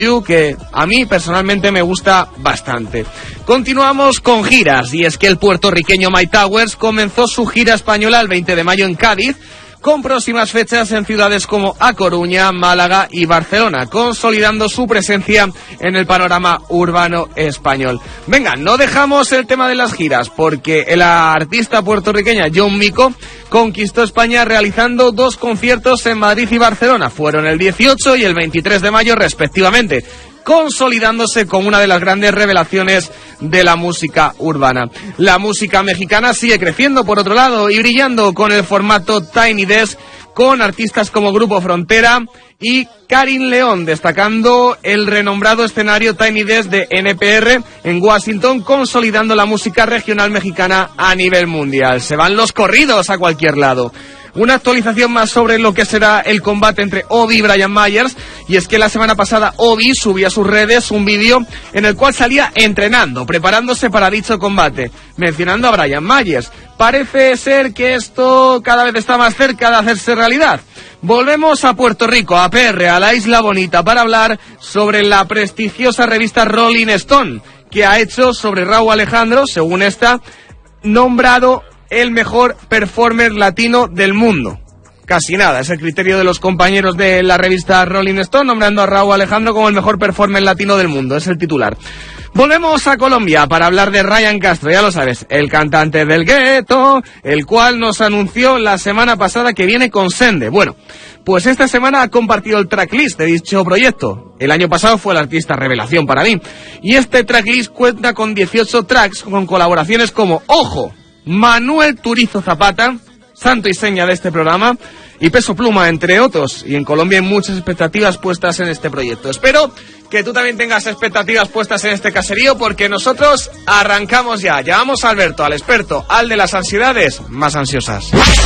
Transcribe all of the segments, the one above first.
que a mí personalmente me gusta bastante. Continuamos con giras, y es que el puertorriqueño Mike Towers comenzó su gira española el 20 de mayo en Cádiz, con próximas fechas en ciudades como A Coruña, Málaga y Barcelona, consolidando su presencia en el panorama urbano español. Venga, no dejamos el tema de las giras, porque la artista puertorriqueña John Mico conquistó España realizando 2 conciertos en Madrid y Barcelona. Fueron el 18 y el 23 de mayo respectivamente, consolidándose como una de las grandes revelaciones de la música urbana. La música mexicana sigue creciendo, por otro lado, y brillando con el formato Tiny Desk, con artistas como Grupo Frontera y Karin León, destacando el renombrado escenario Tiny Desk de NPR en Washington, consolidando la música regional mexicana a nivel mundial. Se van los corridos a cualquier lado. Una actualización más sobre lo que será el combate entre Obi y Brian Myers, y es que la semana pasada Obi subía a sus redes un vídeo en el cual salía entrenando, preparándose para dicho combate, mencionando a Brian Myers. Parece ser que esto cada vez está más cerca de hacerse realidad. Volvemos a Puerto Rico, a PR, a la Isla Bonita, para hablar sobre la prestigiosa revista Rolling Stone, que ha hecho sobre Rauw Alejandro, según esta, nombrado el mejor performer latino del mundo. Casi nada, es el criterio de los compañeros de la revista Rolling Stone, nombrando a Rauw Alejandro como el mejor performer latino del mundo, es el titular. Volvemos a Colombia para hablar de Ryan Castro, ya lo sabes, el cantante del gueto, el cual nos anunció la semana pasada que viene con Sende. Bueno, pues esta semana ha compartido el tracklist de dicho proyecto. El año pasado fue el artista revelación para mí, y este tracklist cuenta con 18 tracks con colaboraciones como, ojo, Manuel Turizo Zapata, santo y seña de este programa, y Peso Pluma, entre otros. Y en Colombia hay muchas expectativas puestas en este proyecto. Espero que tú también tengas expectativas puestas en este caserío, porque nosotros arrancamos ya. Llamamos a Alberto, al experto, al de las ansiedades más ansiosas.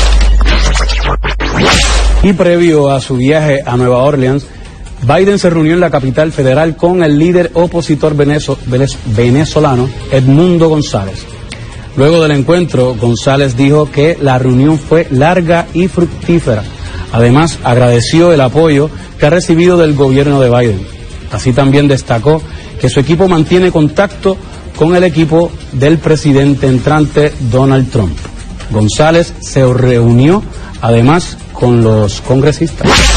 Y previo a su viaje a Nueva Orleans, Biden se reunió en la capital federal con el líder opositor venezolano Edmundo González. Luego del encuentro, González dijo que la reunión fue larga y fructífera. Además, agradeció el apoyo que ha recibido del gobierno de Biden. Así también destacó que su equipo mantiene contacto con el equipo del presidente entrante Donald Trump. González se reunió además con los congresistas.